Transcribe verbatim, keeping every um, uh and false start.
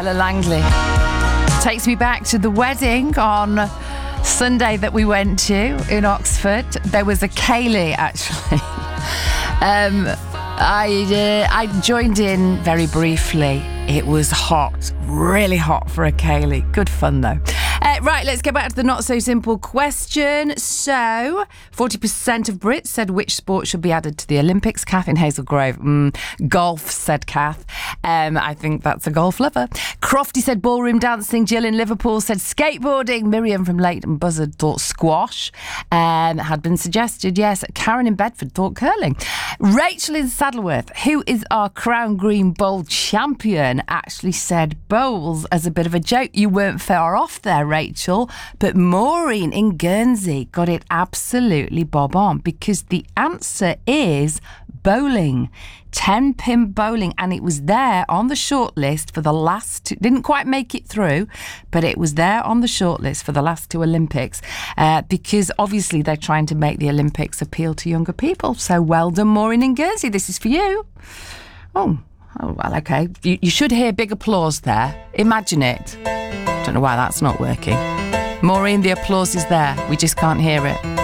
Ella Langley. Takes me back to the wedding on Sunday that we went to in Oxford. There was a ceilidh, actually. um, I, uh, I joined in very briefly. It was hot, really hot for a ceilidh. Good fun, though. Uh, right, let's get back to the not-so-simple question. So, forty percent of Brits said which sport should be added to the Olympics. Kath in Hazel Grove. Mm, golf, said Kath. Um, I think that's a golf lover. Crofty said ballroom dancing. Jill in Liverpool said skateboarding. Miriam from Leighton Buzzard thought squash. Um, had been suggested, yes. Karen in Bedford thought curling. Rachel in Saddleworth, who is our Crown Green Bowl champion, actually said bowls as a bit of a joke. You weren't far off there, Rachel. But Maureen in Guernsey got it absolutely bob on, because the answer is bowling. ten pin bowling, and it was there on the shortlist for the last two, didn't quite make it through, but it was there on the shortlist for the last two Olympics, uh, because obviously they're trying to make the Olympics appeal to younger people. So well done, Maureen in Guernsey. This is for you. Oh, oh well, okay. You, you should hear big applause there. Imagine it. Don't know why that's not working. Maureen, the applause is there. We just can't hear it.